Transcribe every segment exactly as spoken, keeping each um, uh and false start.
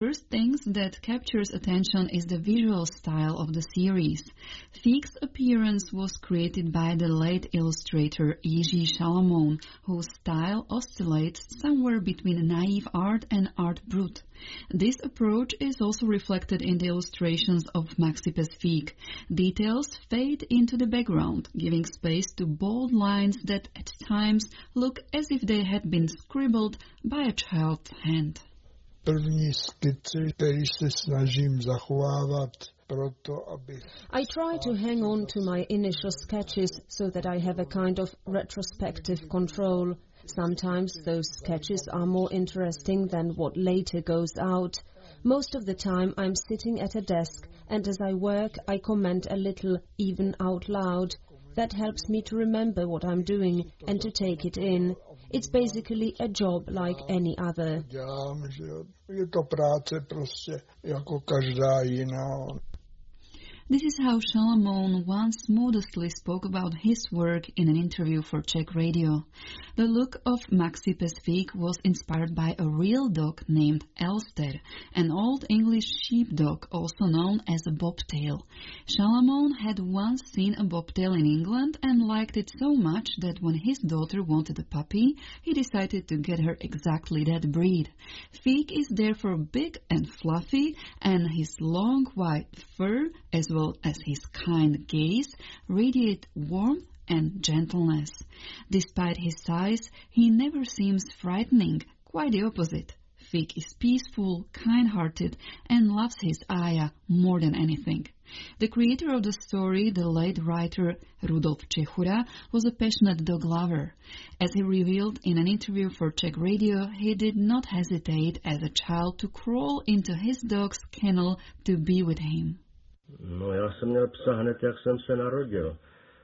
First things that captures attention is the visual style of the series. Fig's appearance was created by the late illustrator Jiří Šalamón, whose style oscillates somewhere between naive art and art brut. This approach is also reflected in the illustrations of Maxipes Fig. Details fade into the background, giving space to bold lines that at times look as if they had been scribbled by a child's hand. První skici, který se snažím zachovávat proto, aby... I try to hang on to my initial sketches so that I have a kind of retrospective control. Sometimes those sketches are more interesting than what later goes out. Most of the time I'm sitting at a desk, and as I work I comment a little, even out loud. That helps me to remember what I'm doing and to take it in. It's basically a job like any other. Dělám, že je to práce prostě jako každá jiná. This is how Šalamón once modestly spoke about his work in an interview for Czech radio. The look of Maxipes Fig was inspired by a real dog named Elster, an old English sheepdog also known as a bobtail. Šalamón had once seen a bobtail in England and liked it so much that when his daughter wanted a puppy, he decided to get her exactly that breed. Fig is therefore big and fluffy, and his long white fur, as well as his kind gaze, radiate warmth and gentleness. Despite his size, he never seems frightening, quite the opposite. Fig is peaceful, kind-hearted, and loves his Aya more than anything. The creator of the story, the late writer Rudolf Čechura, was a passionate dog lover. As he revealed in an interview for Czech radio, he did not hesitate as a child to crawl into his dog's kennel to be with him. No, já jsem měl psa hned, jak jsem se narodil.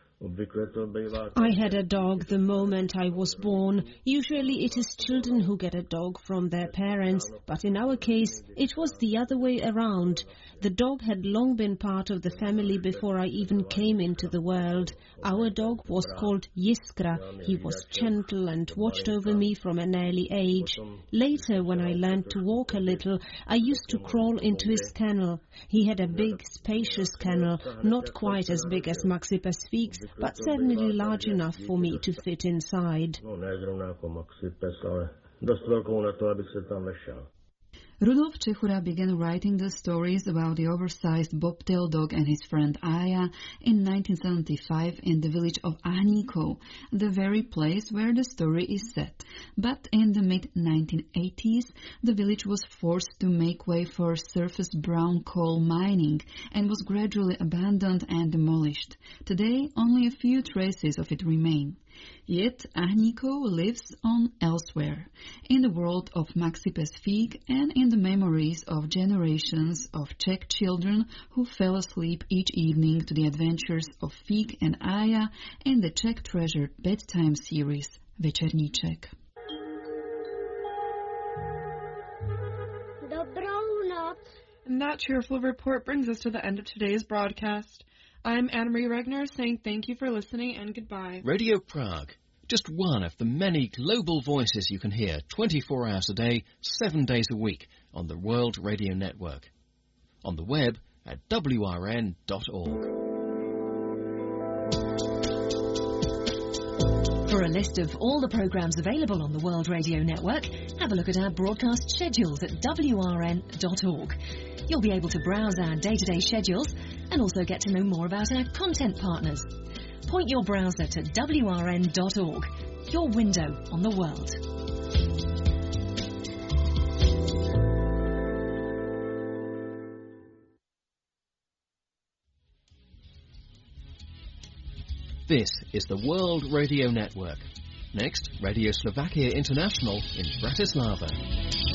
I had a dog the moment I was born. Usually it is children who get a dog from their parents, but in our case it was the other way around. The dog had long been part of the family before I even came into the world. Our dog was called Jiskra. He was gentle and watched over me from an early age. Later, when I learned to walk a little, I used to crawl into his kennel. He had a big, spacious kennel, not quite as big as Maxipes Fig's, but certainly large enough for me to fit inside. Rudolf Čechura began writing the stories about the oversized bobtail dog and his friend Aya in nineteen seventy-five in the village of Ahníkov, the very place where the story is set. But in the mid nineteen eighties, the village was forced to make way for surface brown coal mining and was gradually abandoned and demolished. Today, only a few traces of it remain. Yet Ahníkov lives on elsewhere, in the world of Maxipes Fig and in the memories of generations of Czech children who fell asleep each evening to the adventures of Fig and Aya in the Czech treasured bedtime series Večerní Čech. Dobrou noc. And that cheerful report brings us to the end of today's broadcast. I'm Anne-Marie Regner saying thank you for listening and goodbye. Radio Prague, just one of the many global voices you can hear twenty-four hours a day, seven days a week on the World Radio Network. On the web at w r n dot org. For a list of all the programmes available on the World Radio Network, have a look at our broadcast schedules at w r n dot org. You'll be able to browse our day-to-day schedules and also get to know more about our content partners. Point your browser to w r n dot org, your window on the world. This is the World Radio Network. Next, Radio Slovakia International in Bratislava.